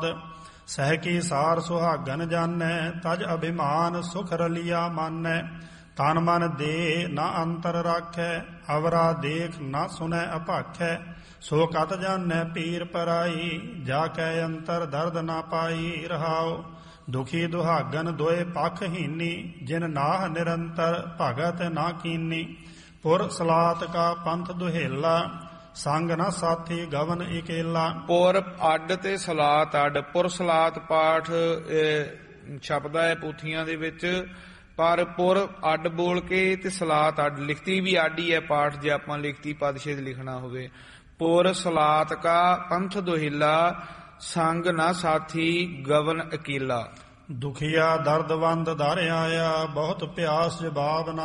ਸਹਿ ਕੀ ਸਾਰ ਸੁਹਾਗਨ ਜਾਣੈ, ਤਜ ਅਭਿਮਾਨ ਸੁਖ ਰਲਿਆ ਮਾਨੈ। ਤਨ ਮਨ ਦੇ ਨਾ ਅੰਤਰ ਰਾਖੈ, ਅਵਰਾ ਦੇਖ ਨਾ ਸੁਨੈ ਅਭਾਖੈ। ਸੋ ਕਤ ਜਾਣੈ ਪੀਰ ਪਰਾਈ, ਜਾ ਕੈ ਅੰਤਰ ਦਰਦ ਨਾ ਪਾਈ। ਰਹਾਉ ਦੁਖੀ ਦੁਹਾਗਨ ਦੋਏ ਪਖ ਹੀਨੀ, ਜਿਨ ਨਾਹ ਨਿਰੰਤਰ ਭਗਤ ਨਾ ਕੀਨੀ। ਪੁਰ ਸਲਾਤ ਕਾ ਪੰਥ ਦੁਹੇਲਾ, ਸੰਗ ਨਾ ਸਾਥੀ ਗਵਨ ਇਕੇਲਾ। ਪੁਰ ਅੱਡ ਤੇ ਸਲਾਤ ਅੱਡ। ਪੁਰ ਸਲਾਤ ਪਾਠ ਛਪਦਾ ਹੈ ਪੋਥੀਆਂ ਦੇ ਵਿੱਚ, ਪਰ ਪੁਰ ਅੱਡ ਬੋਲ ਕੇ ਤੇ ਸਲਾਤ ਅੱਡ। ਲਿਖਤੀ ਵੀ ਅੱਡ ਹੀ ਹੈ ਪਾਠ, ਜੇ ਆਪਾਂ ਲਿਖਤੀ ਪਦਛੇਦ ਲਿਖਣਾ ਹੋਵੇ। ਪੁਰ ਸਲਾਤ ਕਾ ਪੰਥ ਦੁਹੇਲਾ, ਸੰਗ ਨਾ ਸਾਥੀ ਗਵਨ ਅਕੇਲਾ। ਦੁਖੀਆ ਦਰਦਵੰਦ ਦਰ ਆਇਆ, ਬਹੁਤ ਪਿਆਸ ਜਵਾਬ ਨਾ